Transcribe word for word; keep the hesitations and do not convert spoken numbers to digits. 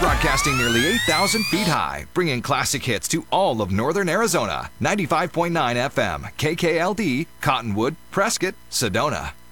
Broadcasting nearly eight thousand feet high, bringing classic hits to all of northern Arizona. ninety-five point nine F M, K K L D, Cottonwood, Prescott, Sedona.